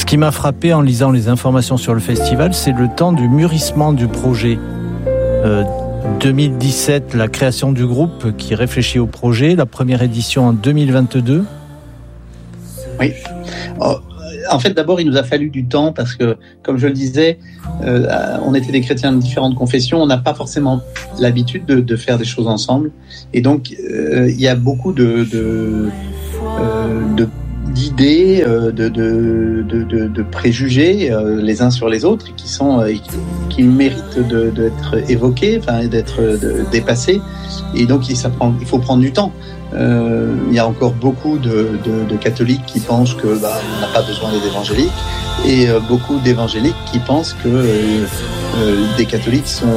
Ce qui m'a frappé en lisant les informations sur le festival, c'est le temps du mûrissement du projet. 2017, la création du groupe qui réfléchit au projet, la première édition en 2022. Oui. En fait, d'abord, il nous a fallu du temps parce que, comme je le disais, on était des chrétiens de différentes confessions, on n'a pas forcément l'habitude de faire des choses ensemble. Et donc, il y a beaucoup d'idées, de préjugés les uns sur les autres qui méritent d'être évoqués, d'être dépassés. Et donc, il faut prendre du temps. Il y a encore beaucoup de catholiques qui pensent que on n'a pas besoin des évangéliques et beaucoup d'évangéliques qui pensent que des catholiques sont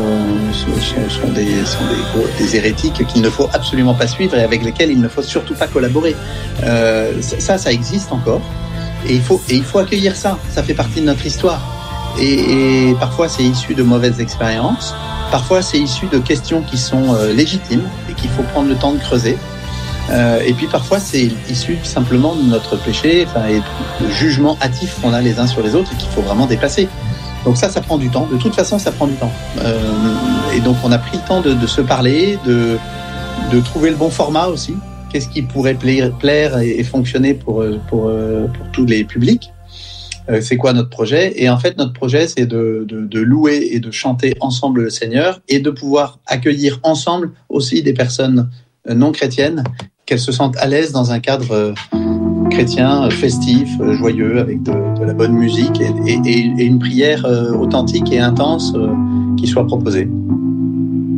des hérétiques qu'il ne faut absolument pas suivre et avec lesquels il ne faut surtout pas collaborer. Ça existe encore et il faut accueillir ça. Ça fait partie de notre histoire et parfois c'est issu de mauvaises expériences, parfois c'est issu de questions qui sont légitimes et qu'il faut prendre le temps de creuser. Et puis parfois c'est issu simplement de notre péché et le jugement hâtif qu'on a les uns sur les autres et qu'il faut vraiment dépasser. Donc ça prend du temps. De toute façon, ça prend du temps. Et donc on a pris le temps de se parler, de trouver le bon format aussi. Qu'est-ce qui pourrait plaire et fonctionner pour tous les publics. C'est quoi notre projet? Et en fait, notre projet, c'est de louer et de chanter ensemble le Seigneur et de pouvoir accueillir ensemble aussi des personnes non chrétiennes, qu'elles se sentent à l'aise dans un cadre chrétien, festif, joyeux, avec de la bonne musique et une prière authentique et intense qui soit proposée.